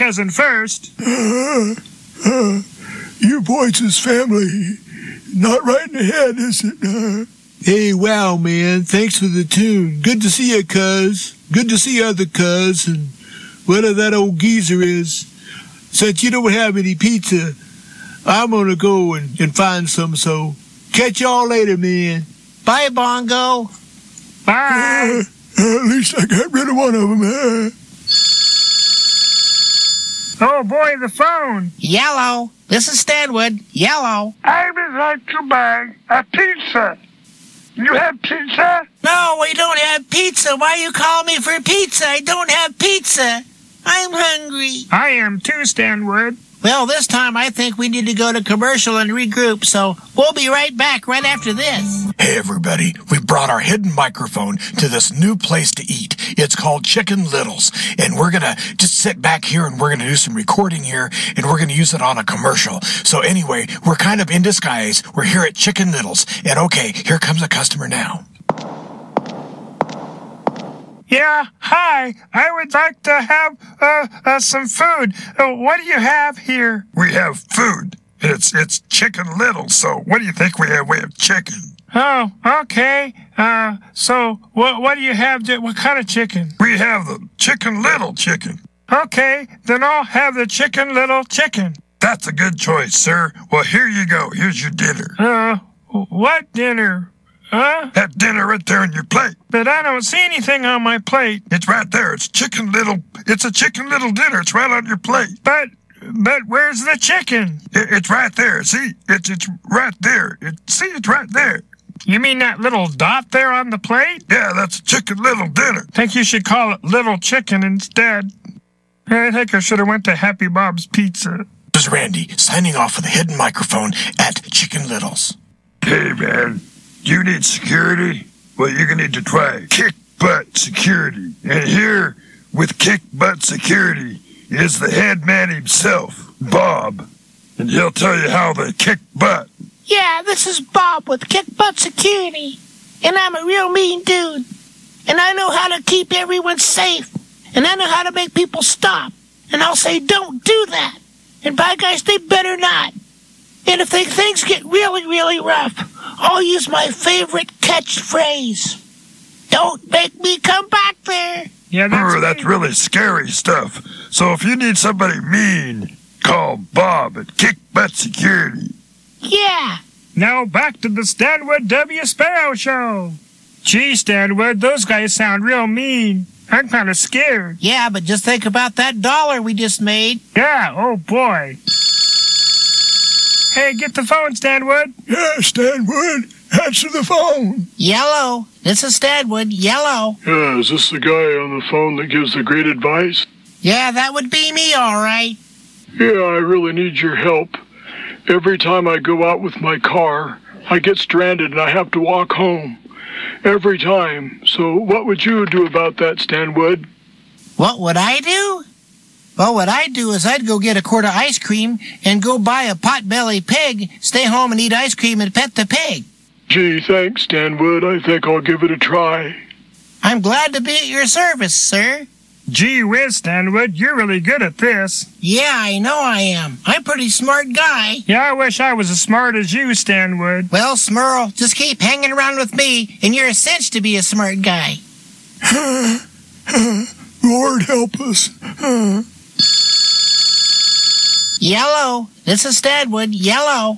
cousin first. You boys is family. Not right in the head, is it? Hey, wow, man. Thanks for the tune. Good to see you, cuz. Good to see other cuz, and whatever that old geezer is. Since you don't have any pizza, I'm gonna go and find some, so catch y'all later, man. Bye, Bongo. Bye. At least I got rid of one of them. Oh, boy, the phone. Yellow. This is Stanwood. Yellow. I would like to buy a pizza. You have pizza? No, we don't have pizza. Why you call me for pizza? I don't have pizza. I'm hungry. I am too, Stanwood. Well, this time I think we need to go to commercial and regroup, so we'll be right back right after this. Hey, everybody. We brought our hidden microphone to this new place to eat. It's called Chicken Littles. And we're going to just sit back here and we're going to do some recording here and we're going to use it on a commercial. So anyway, we're kind of in disguise. We're here at Chicken Littles. And okay, here comes a customer now. Yeah, hi. I would like to have some food. What do you have here? We have food. It's Chicken Little, so what do you think we have? We have chicken. Oh, okay. So what do you have? What kind of chicken? We have the Chicken Little chicken. Okay, then I'll have the Chicken Little chicken. That's a good choice, sir. Well, here you go. Here's your dinner. What dinner? Huh? That dinner right there on your plate. But I don't see anything on my plate. It's right there. It's Chicken Little. It's a Chicken Little dinner. It's right on your plate. But where's the chicken? It's right there. See? It's right there. It's right there. You mean that little dot there on the plate? Yeah, that's a Chicken Little dinner. Think you should call it Little Chicken instead. I think I should have went to Happy Bob's Pizza. This is Randy, signing off with a hidden microphone at Chicken Littles. Hey, man. You need security? Well, you're going to need to try Kick Butt Security. And here, with Kick Butt Security, is the head man himself, Bob. And he'll tell you how they kick butt. Yeah, this is Bob with Kick Butt Security. And I'm a real mean dude. And I know how to keep everyone safe. And I know how to make people stop. And I'll say, don't do that. And by gosh, they better not. And if things get really, really rough, I'll use my favorite catchphrase. Don't make me come back there. Yeah, that's really scary stuff. So if you need somebody mean, call Bob at Kick Butt Security. Yeah. Now back to the Stanwood W. Sparrow Show. Gee, Stanwood, those guys sound real mean. I'm kind of scared. Yeah, but just think about that $1 we just made. Yeah, oh boy. Hey, get the phone, Stanwood. Yeah, Stanwood, answer the phone. Yellow. This is Stanwood. Yellow. Yeah, is this the guy on the phone that gives the great advice? Yeah, that would be me, all right. Yeah, I really need your help. Every time I go out with my car, I get stranded and I have to walk home. Every time. So what would you do about that, Stanwood? What would I do? Well, what I'd do is I'd go get a quart of ice cream and go buy a pot-bellied pig, stay home and eat ice cream and pet the pig. Gee, thanks, Stanwood. I think I'll give it a try. I'm glad to be at your service, sir. Gee whiz, Stanwood, you're really good at this. Yeah, I know I am. I'm a pretty smart guy. Yeah, I wish I was as smart as you, Stanwood. Well, Smurl, just keep hanging around with me, and you're a cinch to be a smart guy. Lord help us. Yellow. This is Stanwood. Yellow.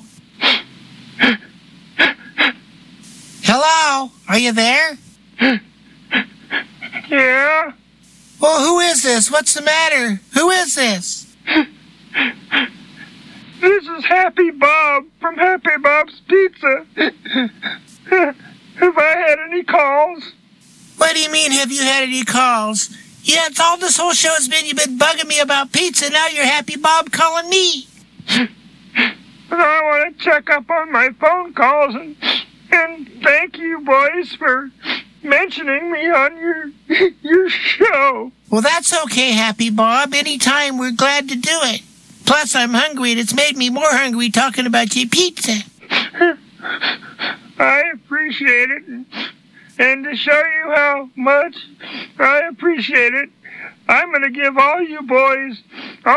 Hello? Are you there? Yeah? Well, who is this? What's the matter? Who is this? This is Happy Bob from Happy Bob's Pizza. Have I had any calls? What do you mean, have you had any calls? Yeah, it's all this whole show has been you've been bugging me about pizza. Now you're Happy Bob calling me. I want to check up on my phone calls and thank you boys for mentioning me on your show. Well, that's okay, Happy Bob. Anytime, we're glad to do it. Plus, I'm hungry, and it's made me more hungry talking about your pizza. I appreciate it. And to show you how much I appreciate it, I'm going to give all you boys